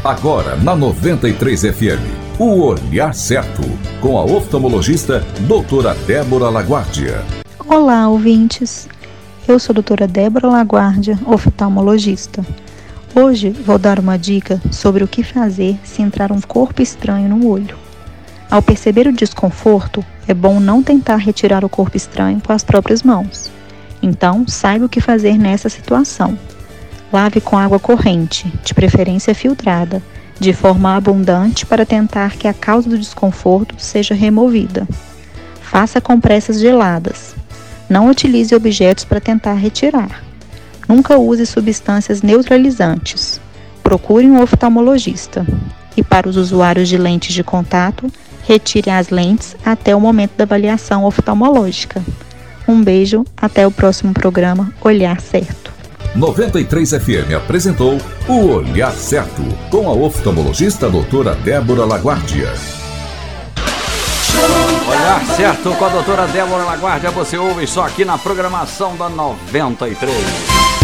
Agora na 93 FM, o Olhar Certo, com a oftalmologista doutora Débora Laguardia. Olá, ouvintes. Eu sou a doutora Débora Laguardia, oftalmologista. Hoje vou dar uma dica sobre o que fazer se entrar um corpo estranho no olho. Ao perceber o desconforto, é bom não tentar retirar o corpo estranho com as próprias mãos. Então, saiba o que fazer nessa situação. Lave com água corrente, de preferência filtrada, de forma abundante para tentar que a causa do desconforto seja removida. Faça compressas geladas. Não utilize objetos para tentar retirar. Nunca use substâncias neutralizantes. Procure um oftalmologista. E para os usuários de lentes de contato, retire as lentes até o momento da avaliação oftalmológica. Um beijo, até o próximo programa Olhar Certo. 93 FM apresentou o Olhar Certo, com a oftalmologista doutora Débora Laguardia. Olhar Certo com a doutora Débora Laguardia, você ouve só aqui na programação da 93.